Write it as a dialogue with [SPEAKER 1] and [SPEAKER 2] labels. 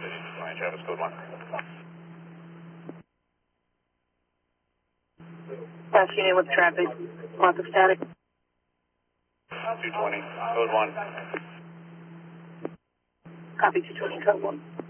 [SPEAKER 1] Ryan Travis, code 1.
[SPEAKER 2] Pass unit with traffic. Lots of static.
[SPEAKER 1] 220, code 1.
[SPEAKER 2] Copy 220, code 1.